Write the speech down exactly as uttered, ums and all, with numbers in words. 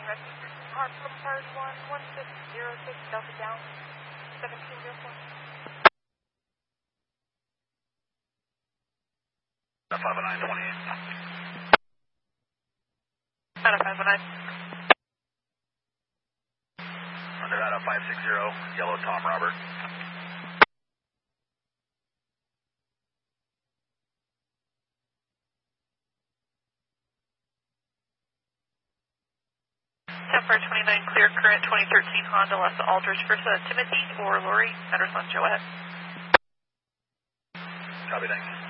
rescue. Car from cars one one six zero six Delta down seventeen zero four. five nine twenty-eight. Out of five nine. Under out of five six zero, yellow Tom Robert. Temper twenty-nine, clear current twenty thirteen Honda Lessa Aldridge for uh, Timothy or Lori. Matters on Joe ahead. Copy, thanks.